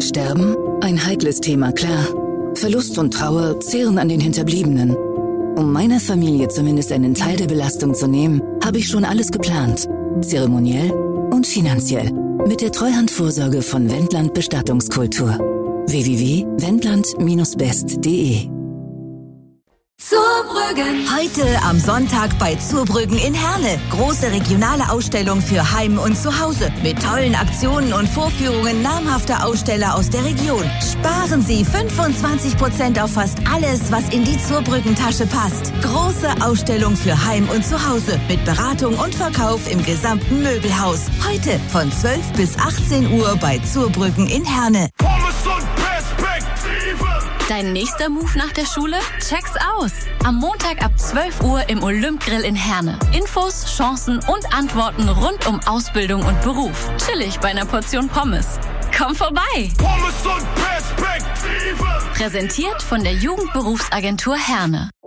Sterben? Ein heikles Thema, klar. Verlust und Trauer zehren an den Hinterbliebenen. Um meiner Familie zumindest einen Teil der Belastung zu nehmen, habe ich schon alles geplant. Zeremoniell und finanziell. Mit der Treuhandvorsorge von Wendland Bestattungskultur. www.wendland-best.de. Zurbrüggen. Heute am Sonntag bei Zurbrüggen in Herne. Große regionale Ausstellung für Heim und Zuhause. Mit tollen Aktionen und Vorführungen namhafter Aussteller aus der Region. Sparen Sie 25% auf fast alles, was in die Zurbrüggen-Tasche passt. Große Ausstellung für Heim und Zuhause. Mit Beratung und Verkauf im gesamten Möbelhaus. Heute von 12 bis 18 Uhr bei Zurbrüggen in Herne. Dein nächster Move nach der Schule? Check's aus! Am Montag ab 12 Uhr im Olymp-Grill in Herne. Infos, Chancen und Antworten rund um Ausbildung und Beruf. Chillig bei einer Portion Pommes. Komm vorbei! Pommes und Perspektive! Präsentiert von der Jugendberufsagentur Herne.